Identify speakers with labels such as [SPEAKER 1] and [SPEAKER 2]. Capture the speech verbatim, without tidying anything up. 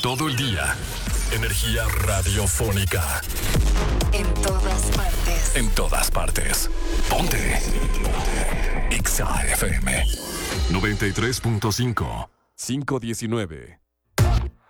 [SPEAKER 1] todo el día. Energía radiofónica.
[SPEAKER 2] En todas partes.
[SPEAKER 1] En todas partes. Ponte. Ponte. Exa F M. noventa y tres punto cinco.
[SPEAKER 3] cinco diecinueve.